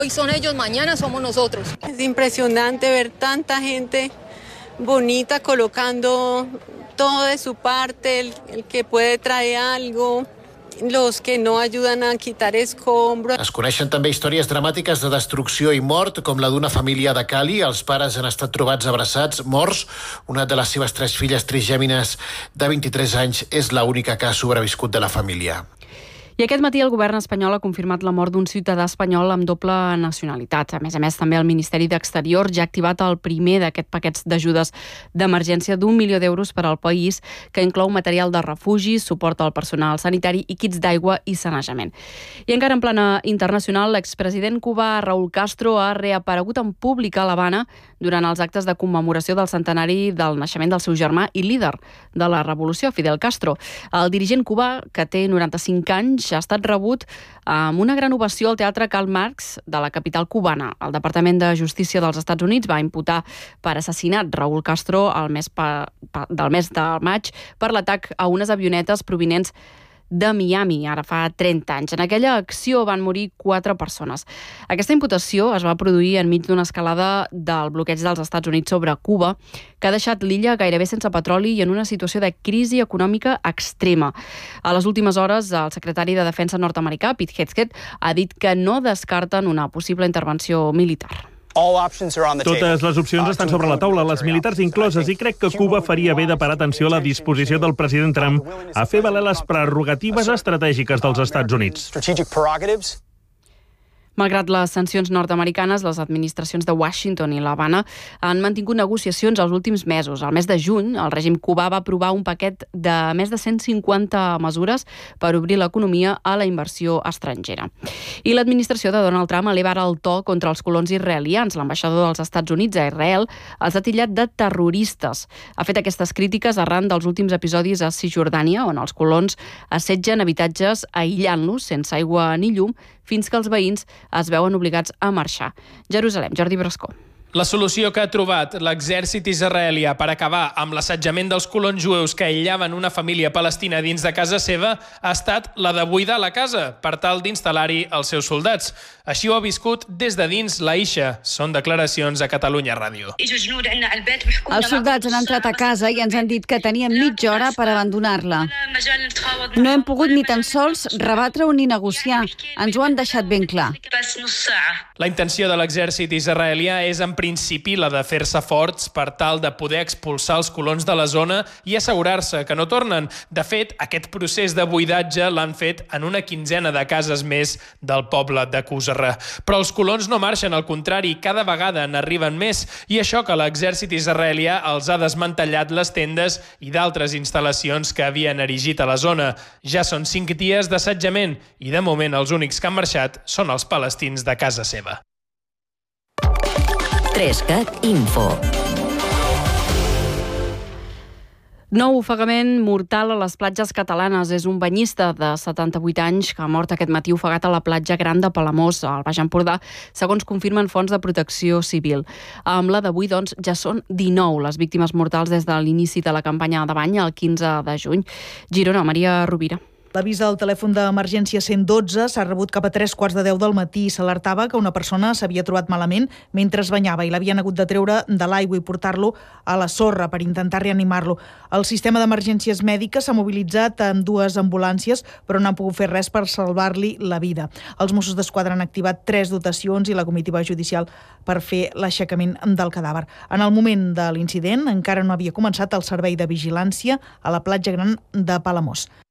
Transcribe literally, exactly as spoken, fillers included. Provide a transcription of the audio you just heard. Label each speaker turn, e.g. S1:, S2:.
S1: Hoy son ellos, mañana somos nosotros.
S2: Es impresionante ver tanta gente bonita colocando todo de su parte, el, el que puede traer algo, los que no ayudan a quitar escombros.
S3: Es coneixen també històries dramàtiques de destrucció i mort, com la d'una família de Cali. Els pares han estat trobats abraçats, morts. Una de les seves tres filles trigèmines de vint-i-tres anys és l'única que ha sobreviscut de la família.
S4: I aquest matí el govern espanyol ha confirmat la mort d'un ciutadà espanyol amb doble nacionalitat. A més a més, també el Ministeri d'Exterior ja ha activat el primer d'aquests paquets d'ajudes d'emergència d'un milió d'euros per al país, que inclou material de refugi, suport al personal sanitari i kits d'aigua i sanejament. I encara en plana internacional, l'expresident cubà Raúl Castro ha reaparegut en públic a l'Havana durant els actes de commemoració del centenari del naixement del seu germà i líder de la revolució, Fidel Castro. El dirigent cubà, que té noranta-cinc anys, ha estat rebut amb una gran ovació al Teatre Karl Marx de la capital cubana. El Departament de Justícia dels Estats Units va imputar per assassinat Raúl Castro el mes pa, pa, del mes de maig per l'atac a unes avionetes provinents de Miami, ara fa trenta anys. En aquella acció van morir quatre persones. Aquesta imputació es va produir enmig d'una escalada del bloqueig dels Estats Units sobre Cuba, que ha deixat l'illa gairebé sense petroli i en una situació de crisi econòmica extrema. A les últimes hores, el secretari de Defensa nord-americà, Pete Hegseth, ha dit que no descarten una possible intervenció militar.
S5: Totes les opcions estan sobre la taula, les militars incloses, i crec que Cuba faria bé de parar atenció a la disposició del president Trump a fer valer les prerrogatives estratègiques dels Estats Units.
S4: Malgrat les sancions nord-americanes, les administracions de Washington i l'Havana han mantingut negociacions els últims mesos. Al mes de juny, el règim cubà va aprovar un paquet de més de cent cinquanta mesures per obrir l'economia a la inversió estrangera. I l'administració de Donald Trump eleva ara el to contra els colons israelians. L'ambaixador dels Estats Units a Israel els ha titllat de terroristes. Ha fet aquestes crítiques arran dels últims episodis a Cisjordània, on els colons assetgen habitatges aïllant-los sense aigua ni llum, fins que els veïns es veuen obligats a marxar. Jerusalem, Jordi Brascó.
S6: La solució que ha trobat l'exèrcit israelià per acabar amb l'assetjament dels colons jueus que aïllaven una família palestina dins de casa seva ha estat la de buidar la casa per tal d'instal·lar-hi els seus soldats. Així ho ha viscut des de dins l'Aisha. Són declaracions a Catalunya Ràdio.
S7: Els soldats han entrat a casa i ens han dit que teníem mitja hora per abandonar-la. No hem pogut ni tan sols rebatre-ho ni negociar. Ens ho han deixat ben clar.
S6: La intenció de l'exèrcit israelià és en principi la de fer-se forts per tal de poder expulsar els colons de la zona i assegurar-se que no tornen. De fet, aquest procés de buidatge l'han fet en una quinzena de cases més del poble de Kusra. Però els colons no marxen, al contrari, cada vegada n'arriben més, i això que l'exèrcit israelià els ha desmantellat les tendes i d'altres instal·lacions que havien erigit a la zona. Ja són cinc dies d'assetjament i de moment els únics que han marxat són els palestins de casa seva.
S8: Trescat Info.
S4: Nou ofegament mortal a les platges catalanes. És un banyista de setanta-vuit anys que ha mort aquest matí ofegat a la platja Gran de Palamós, al Baix Empordà, segons confirmen fonts de protecció civil. Amb la d'avui, doncs, ja són dinou les víctimes mortals des de l'inici de la campanya de bany el quinze de juny. Girona, Maria Rovira.
S9: L'avís del telèfon d'emergència cent dotze s'ha rebut cap a tres quarts de deu del matí i s'alertava que una persona s'havia trobat malament mentre es banyava i l'havien hagut de treure de l'aigua i portar-lo a la sorra per intentar reanimar-lo. El sistema d'emergències mèdiques s'ha mobilitzat en dues ambulàncies, però no han pogut fer res per salvar-li la vida. Els Mossos d'Esquadra han activat tres dotacions i la comitiva judicial per fer l'aixecament del cadàver. En el moment de l'incident encara no havia començat el servei de vigilància a la platja Gran de Palamós.